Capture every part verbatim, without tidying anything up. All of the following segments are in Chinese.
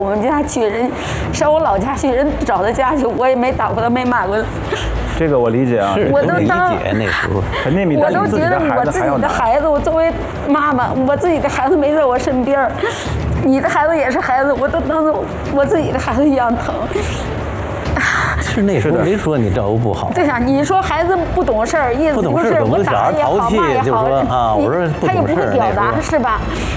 我们家去人上我老家去人找他家去，我也没打过他，没骂过他。 这个我理解啊， 我都理解那时候， 肯定比我都觉得我自己的孩子，我作为妈妈，我自己的孩子没在我身边，你的孩子也是孩子，我都当做我自己的孩子一样疼。 是那时候没说你照顾不好。 对呀、啊，你说孩子不懂事儿，意思就是我打也好，骂也好， 啊，我说他也不会表达，是吧？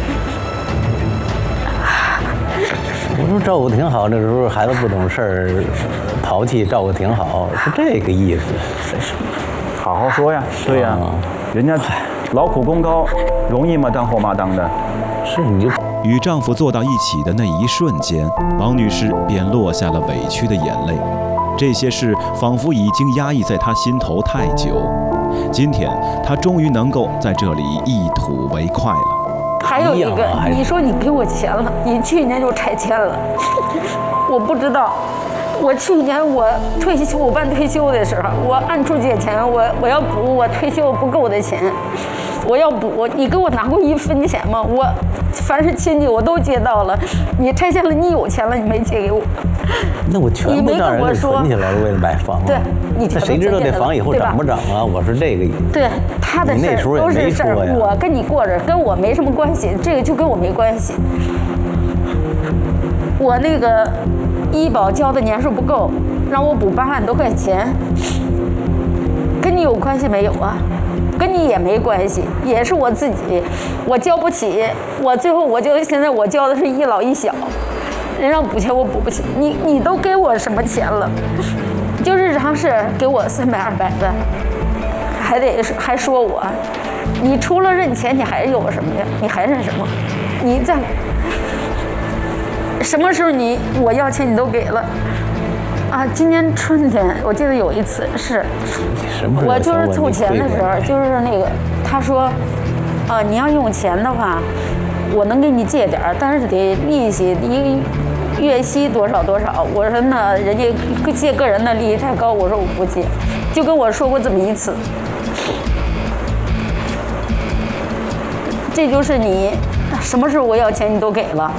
我说照顾挺好，那时候孩子不懂事儿，淘气，照顾挺好，是这个意思。 好好说呀，对呀，啊、人家劳苦功高，容易吗？当后妈当的， 是你就。 与丈夫坐到一起的那一瞬间，王女士便落下了委屈的眼泪。这些事仿佛已经压抑在她心头太久，今天她终于能够在这里一吐为快了。 还有一个，你说你给我钱了，你去年就拆迁了，我不知道。我去年我退休，我办退休的时候，我暗处借钱，我我要补我退休不够的钱，我要补，你给我拿过一分钱吗？我凡是亲戚我都借到了，你拆迁了，你有钱了，你没借给我。 那我全部让人给存起来了，为了买房。 对，你那谁知道这房以后涨不涨啊？我是这个意思。 对，他的事儿都是事儿，我跟你过着，跟我没什么关系，这个就跟我没关系。我那个医保交的年数不够，让我补八万多块钱，跟你有关系没有啊？跟你也没关系，也是我自己，我交不起，我最后我就现在我交的是一老一小，人让补钱我补不起，你你都给我什么钱了？就日常是给我三百二百的，还得还说我，你除了认钱，你还有什么呀？你还认什么？你在什么时候你我要钱你都给了？啊，今年春天我记得有一次是，我就是凑钱的时候，就是那个他说，啊，你要用钱的话，我能给你借点儿，但是得利息一月息多少多少。我说那人家借个人的利息太高，我说我不借，就跟我说过这么一次。这就是你什么时候我要钱你都给了。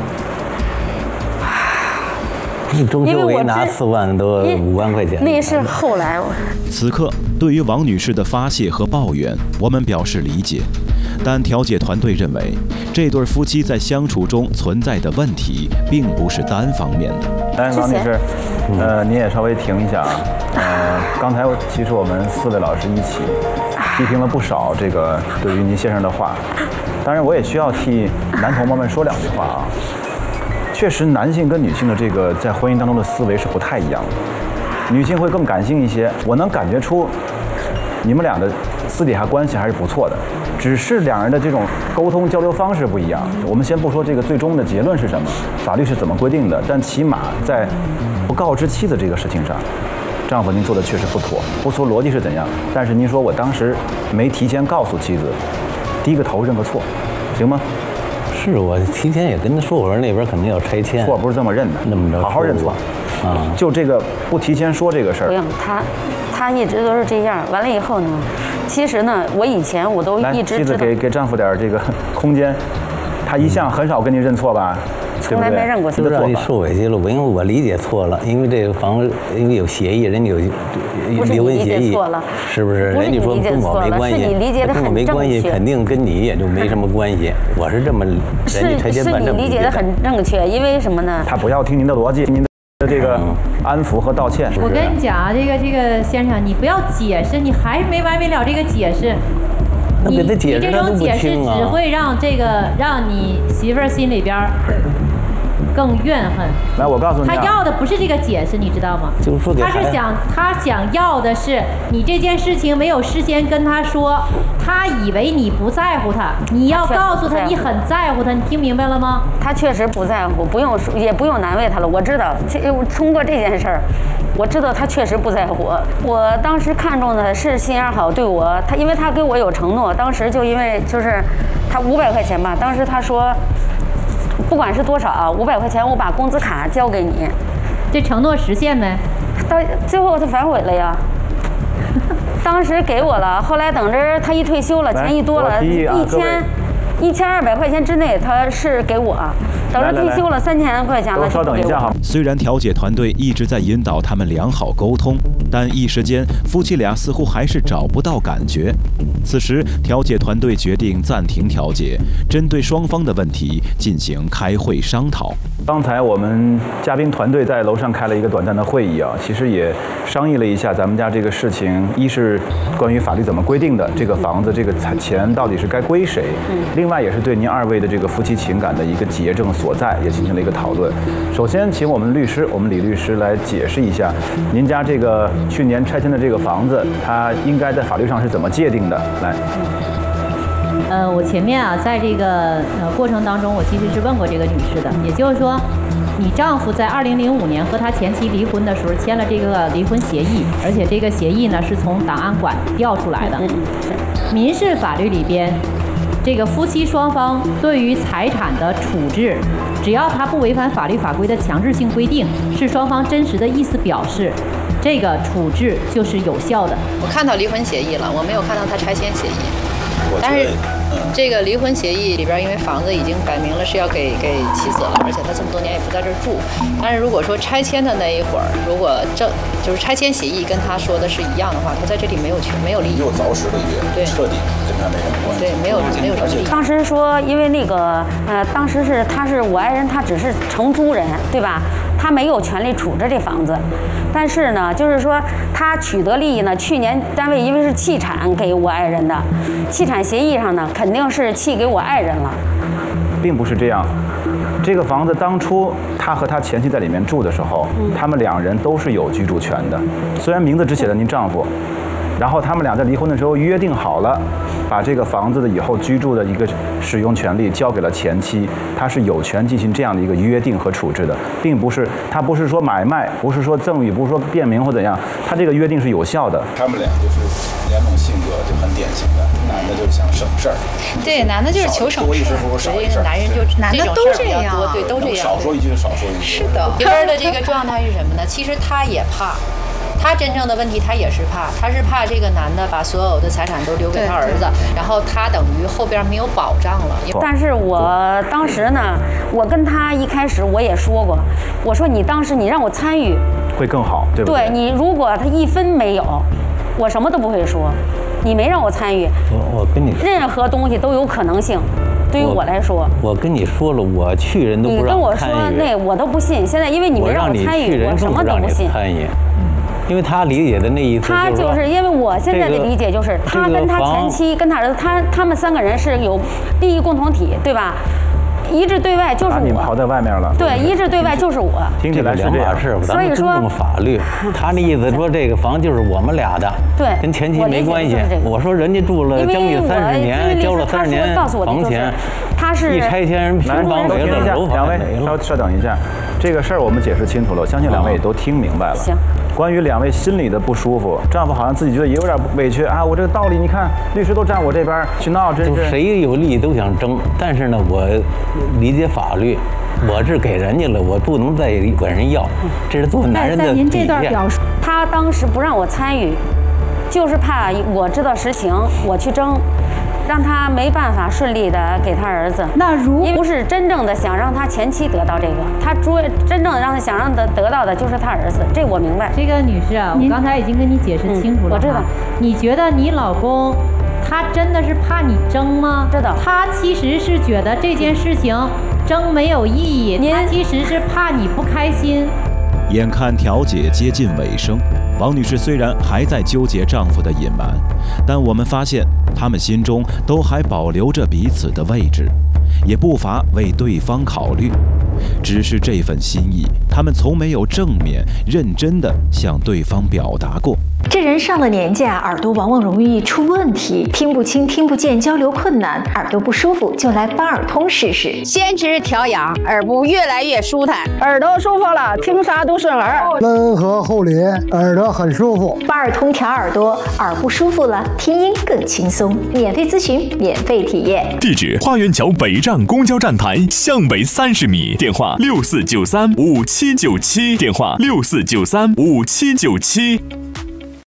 你中秋给拿四万多五万块钱， 那是后来。 此刻，对于王女士的发泄和抱怨，我们表示理解，但调解团队认为，这对夫妻在相处中存在的问题，并不是单方面的。 但是王女士，呃，您也稍微停一下啊。呃，刚才其实我们四位老师一起批评了不少这个对于您先生的话，当然我也需要替男同胞们说两句话啊。确实，男性跟女性的这个在婚姻当中的思维是不太一样的。女性会更感性一些，我能感觉出你们俩的私底下关系还是不错的，只是两人的这种沟通交流方式不一样。我们先不说这个最终的结论是什么，法律是怎么规定的，但起码在不告知妻子这个事情上，丈夫您做的确实不妥。不说逻辑是怎样，但是您说我当时没提前告诉妻子，低个头认个错，行吗？ 是我提前也跟他说，我说那边肯定要拆迁， 错不是这么认的， 那么着好好认错啊。就这个不提前说这个事儿， 不用他，他一直都是这样。完了以后呢，其实呢，我以前我都一直妻子给给丈夫点这个空间，他一向很少跟你认错吧？ 从来没认过错， 就让你受委屈了。我因为我理解错了，因为这个房因为有协议，人家有离婚协议，是不是？人家说跟我没关系，跟我没关系，肯定跟你也就没什么关系。我是这么，人家拆迁办这么理解。 是你理解的很正确，因为什么呢？ 他不要听您的逻辑，您的这个安抚和道歉。 我跟你讲啊，这个这个先生，你不要解释，你还没完没了这个解释。你你这种解释只会让这个让你媳妇儿心里边更怨恨。 来，我告诉你、啊， 他要的不是这个解释，你知道吗？ 就是说， 他是想他想要的是你这件事情没有事先跟他说，他以为你不在乎他，你要告诉他你很在乎他，你听明白了吗？ 他确实不在乎，不用说，也不用难为他了。我知道，通过这件事儿，我知道他确实不在乎我。我当时看中的是心眼好，对我，他因为他给我有承诺，当时就因为就是他五百块钱吧，当时他说。不管是多少，五百块钱我把工资卡交给你， 这承诺实现没？ 到最后他反悔了呀。当时给我了，后来等着他一退休了，钱一多了，一千一千二百块钱之内他是给我，等着退休了三千块钱了。 稍等一下哈。 虽然调解团队一直在引导他们良好沟通，但一时间夫妻俩似乎还是找不到感觉。此时，调解团队决定暂停调解，针对双方的问题进行开会商讨。 刚才我们嘉宾团队在楼上开了一个短暂的会议啊，其实也商议了一下咱们家这个事情，一是关于法律怎么规定的，这个房子这个钱到底是该归谁，另外也是对您二位的这个夫妻情感的一个结症所在，也进行了一个讨论。首先，请我们律师，我们李律师来解释一下，您家这个去年拆迁的这个房子，它应该在法律上是怎么界定的？来。 呃，我前面啊，在这个呃过程当中，我其实是问过这个女士的，也就是说，你丈夫在二零零五年和他前妻离婚的时候签了这个离婚协议，而且这个协议呢是从档案馆调出来的。民事法律里边，这个夫妻双方对于财产的处置，只要他不违反法律法规的强制性规定，是双方真实的意思表示，这个处置就是有效的。 我看到离婚协议了，我没有看到他拆迁协议。但是，这个离婚协议里边，因为房子已经摆明了是要给给妻子了，而且他这么多年也不在这儿住。但是如果说拆迁的那一会儿，如果正就是拆迁协议跟他说的是一样的话，他在这里没有权没有利益。 又凿实了一遍， 对， 彻底跟他没什么关系。 对，没有没有什么利益。 当时说，因为那个呃，当时是他是我爱人，他只是承租人，对吧？他没有权利处置这房子，但是呢，就是说他取得利益呢，去年单位因为是弃产给我爱人的，弃产协议上呢肯定是弃给我爱人了， 并不是这样。这个房子当初他和他前妻在里面住的时候，嗯、他们两人都是有居住权的，虽然名字只写了您丈夫。然后他们俩在离婚的时候约定好了，把这个房子的以后居住的一个使用权利交给了前妻，他是有权进行这样的一个约定和处置的，并不是他不是说买卖，不是说赠与，不是说变名或怎样，他这个约定是有效的。 他们俩就是两种性格就很典型的，男的就是想省事儿， 对，男的就是求省事儿，所以男人就男的都这样， 对，都这样， 少说一句就少说一句。 是的，媳妇儿的这个状态是什么呢？其实他也怕。他真正的问题，他也是怕，他是怕这个男的把所有的财产都留给他儿子，然后他等于后边没有保障了。 但是我当时呢，我跟他一开始我也说过，我说你当时你让我参与会更好，对不对？ 对你如果他一分没有，我什么都不会说。你没让我参与， 我我跟你任何东西都有可能性。对于我来说， 我跟你说了，我去人都不让参与。 你跟我说那我都不信，现在因为你没让我参与，我什么都不信。 参与。因为他理解的那意思， 他就是因为我现在的理解就是，他跟他前妻跟他儿子，他他们三个人是有利益共同体，对吧？一致对外就是我。 你们跑在外面了。 对，一致对外就是我。 听起来是这样。 所以说，尊重法律。他的意思说，这个房就是我们俩的， 对， 跟前妻没关系。我说人家住了将近三十年，交了三十年房钱， 他是一拆迁平房没了，楼两位稍稍等一下，这个事儿我们解释清楚了，我相信两位也都听明白了。 行。 关于两位心里的不舒服，丈夫好像自己觉得也有点委屈啊！我这个道理，你看律师都站我这边去闹，真是谁有利益都想争。但是呢，我理解法律，我是给人家了，我不能再管人要，这是做男人的底线。 在您这段表述， 他当时不让我参与，就是怕我知道实情，我去争。让他没办法顺利的给他儿子， 那如不是真正的想让他前妻得到这个，他主真正让他想让他得到的就是他儿子，这我明白。 这个女士啊，我刚才已经跟你解释清楚了、嗯， 我知道。 你觉得你老公他真的是怕你争吗？ 知道。 他其实是觉得这件事情争没有意义，他其实是怕你不开心。 眼看调解接近尾声，王女士虽然还在纠结丈夫的隐瞒，但我们发现他们心中都还保留着彼此的位置，也不乏为对方考虑。只是这份心意，他们从没有正面认真地向对方表达过。 这人上了年纪啊，耳朵往往容易出问题，听不清、听不见，交流困难，耳朵不舒服就来八耳通试试。 先知调养，耳部越来越舒坦， 耳朵舒服了，听啥都顺耳。 温和护理，耳朵很舒服。 八耳通调耳朵，耳不舒服了，听音更轻松。免费咨询，免费体验。 地址：花园桥北站公交站台向北三十米。电话：六四九三五七九七。电话：六四九三五七九七。